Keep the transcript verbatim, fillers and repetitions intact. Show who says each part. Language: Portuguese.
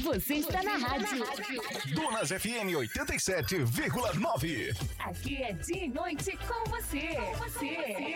Speaker 1: Você está na rádio.
Speaker 2: Donas F M oitenta e sete vírgula nove.
Speaker 1: Aqui é de noite com você. Com você.